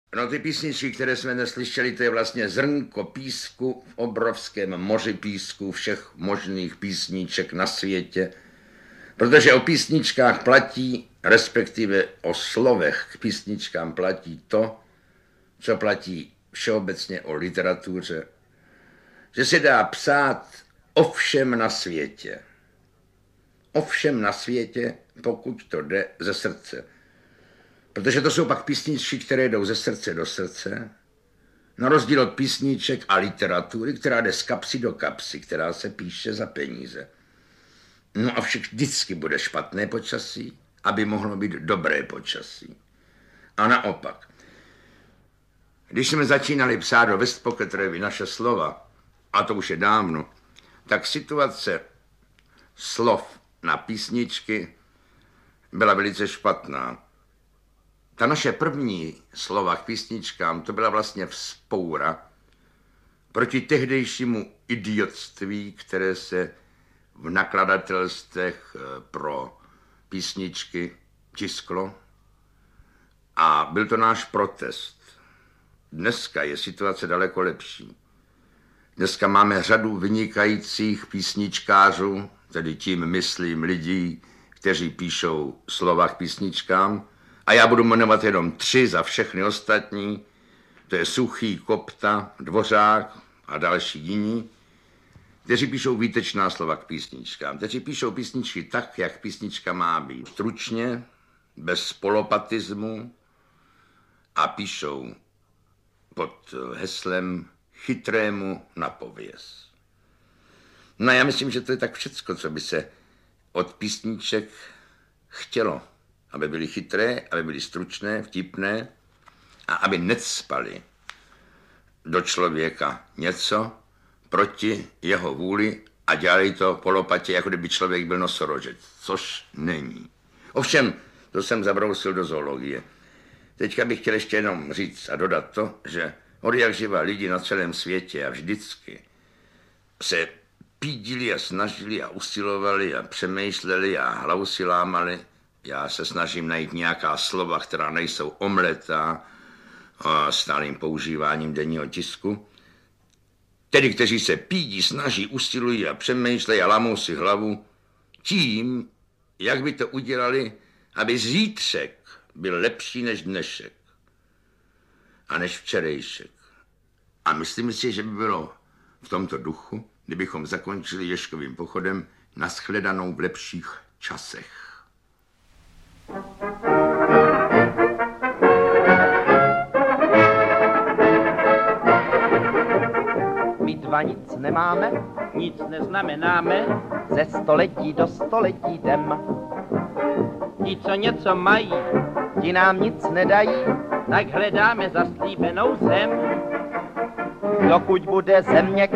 No ty písničky, které jsme neslyšeli, to je vlastně zrnko písku v obrovském moři písku všech možných písniček na světě. Protože o písničkách platí, respektive o slovech k písničkám platí to, co platí všeobecně o literatuře, že se dá psát o všem na světě. O všem na světě, pokud to jde ze srdce. Protože to jsou pak písničky, které jdou ze srdce do srdce, na rozdíl od písniček a literatury, která jde z kapsy do kapsy, která se píše za peníze. No a vždycky bude špatné počasí, aby mohlo být dobré počasí. A naopak. Když jsme začínali psát do Westpocketerovi naše slova, a to už je dávno, tak situace slov na písničky byla velice špatná. Ta naše první slova k písničkám, to byla vlastně vzpoura proti tehdejšímu idiotství, které se v nakladatelstvech pro písničky tisklo. A byl to náš protest. Dneska je situace daleko lepší. Dneska máme řadu vynikajících písničkářů, tedy tím myslím lidí, kteří píšou slova k písničkám. A já budu jmenovat jenom 3 za všechny ostatní. To je Suchý, Kopta, Dvořák a další jiní, kteří píšou výtečná slova k písničkám. Kteří píšou písničky tak, jak písnička má být. Stručně, bez polopatismu a píšou pod heslem chytrému na pověs. No já myslím, že to je tak všecko, co by se od písniček chtělo. Aby byly chytré, aby byly stručné, vtipné a aby necpali do člověka něco proti jeho vůli a dělali to polopatě, jako kdyby člověk byl nosorožec, což není. Ovšem, to jsem zabrousil do zoologie. Teďka bych chtěl ještě jenom říct a dodat to, že od jak živa lidi na celém světě a vždycky se pídili a snažili a usilovali a přemýšleli a hlavu si lámali. Já se snažím najít nějaká slova, která nejsou omletá stálým používáním denního tisku. Tedy, kteří se pídí, snaží, usilují a přemýšlejí a lámou si hlavu tím, jak by to udělali, aby zítřek byl lepší než dnešek a než včerejšek. A myslím si, že by bylo v tomto duchu, kdybychom zakončili Ježkovým pochodem nashledanou v lepších časech. My dva nic nemáme, Nic neznamenáme, ze století do století jdem. ti, co něco mají, Ti nám nic nedají, tak hledáme zaslíbenou zem. dokud bude země